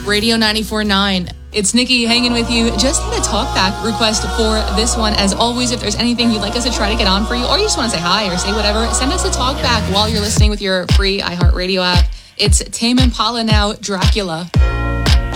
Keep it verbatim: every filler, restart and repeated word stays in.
Radio ninety-four point nine. It's Nikki hanging with you. Just need a talkback request for this one. As always, if there's anything you'd like us to try to get on for you, or you just want to say hi or say whatever, send us a talkback while you're listening with your free iHeartRadio app. It's Tame Impala now, Dracula.